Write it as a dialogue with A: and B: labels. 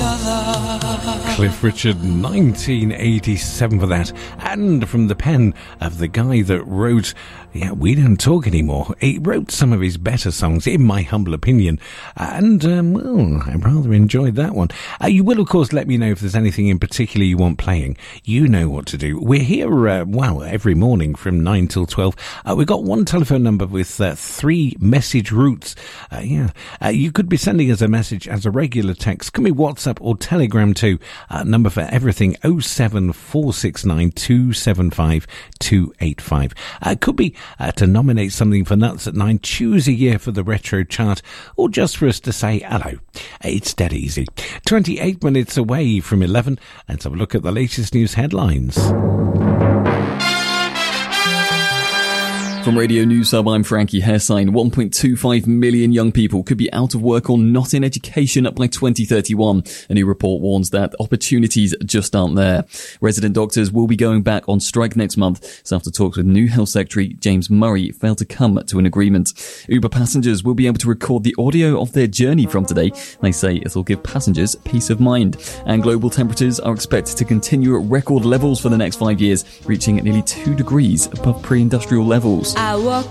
A: Cliff Richard, 1987 for that, and from the pen of the guy that wrote We Don't Talk Anymore. He wrote some of his better songs, in my humble opinion, and, I rather enjoyed that one. You will, of course, let me know if there's anything in particular you want playing. You know what to do. We're here, every morning from 9 till 12. We've got one telephone number with 3 message routes. You could be sending us a message as a regular text. Can be WhatsApp or Telegram too. Number for everything 07469 275 285. Could be to nominate something for Nuts at 9. Choose a year for the retro chart, or just for us to say hello. It's dead easy. 28 minutes away from 11. Let's have a look at the latest news headlines.
B: From Radio News Hub, I'm Frankie Hairsine. 1.25 million young people could be out of work or not in education by 2031. A new report warns that opportunities just aren't there. Resident doctors will be going back on strike next month. So after talks with new Health Secretary James Murray failed to come to an agreement. Uber passengers will be able to record the audio of their journey from today. They say it'll give passengers peace of mind. And global temperatures are expected to continue at record levels for the next 5 years, reaching nearly 2 degrees above pre-industrial levels.
C: I walk